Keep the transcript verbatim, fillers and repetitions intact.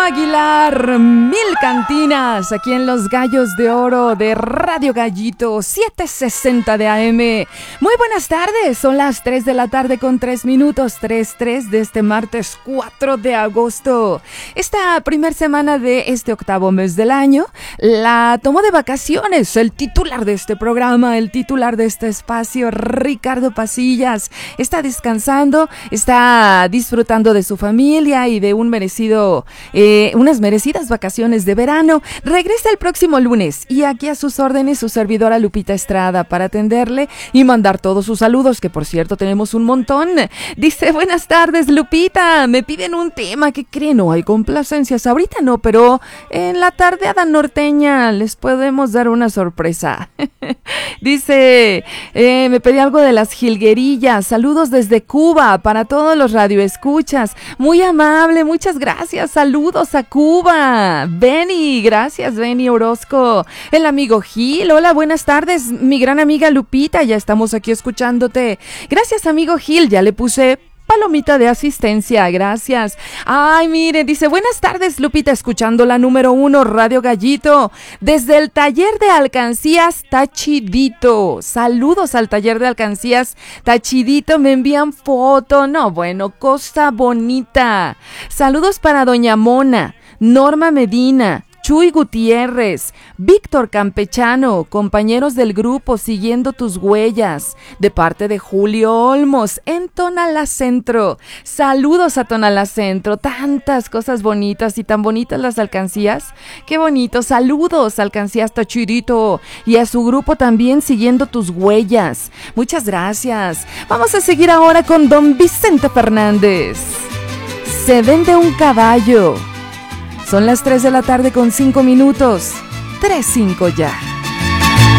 Aguilar, Mil Cantinas, aquí en Los Gallos de Oro de Radio Gallito, setecientos sesenta de A M. Muy buenas tardes, son las tres de la tarde con tres minutos, tres tres de este martes cuatro de agosto. Esta primer semana de este octavo mes del año la tomó de vacaciones el titular de este programa, el titular de este espacio, Ricardo Pasillas. Está descansando, está disfrutando de su familia y de un merecido... Eh, unas merecidas vacaciones de verano. Regresa el próximo lunes y aquí a sus órdenes su servidora Lupita Estrada para atenderle y mandar todos sus saludos, que por cierto tenemos un montón. Dice: buenas tardes, Lupita, me piden un tema. ¿Qué creen? No hay complacencias ahorita, no, pero en la tardeada norteña les podemos dar una sorpresa. Dice, eh, me pedí algo de las jilguerillas. Saludos desde Cuba para todos los radioescuchas. Muy amable, muchas gracias. Saludos a Cuba. Benny, gracias Benny Orozco. El amigo Gil, hola, buenas tardes. Mi gran amiga Lupita, ya estamos aquí escuchándote. Gracias amigo Gil, ya le puse palomita de asistencia, gracias. Ay, mire, dice, buenas tardes Lupita, escuchando la número uno, Radio Gallito, desde el taller de alcancías Tachidito. Saludos al taller de alcancías Tachidito, me envían foto, no, bueno, cosa bonita. Saludos para Doña Mona, Norma Medina, Chuy Gutiérrez, Víctor Campechano, compañeros del grupo Siguiendo Tus Huellas, de parte de Julio Olmos, en Tonalá Centro. Saludos a Tonalá Centro, tantas cosas bonitas y tan bonitas las alcancías. Qué bonito, saludos, alcancías Tachidito, y a su grupo también Siguiendo Tus Huellas. Muchas gracias. Vamos a seguir ahora con don Vicente Fernández. Se vende un caballo. Son las tres de la tarde con cinco minutos. tres cinco ya.